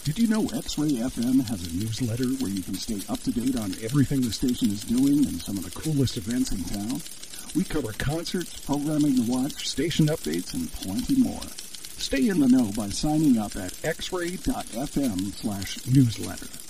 Did you know X-Ray FM has a newsletter where you can stay up to date on everything the station is doing and some of the coolest events in town? We cover concerts, programming to watch, station updates, and plenty more. Stay in the know by signing up at xray.fm/newsletter.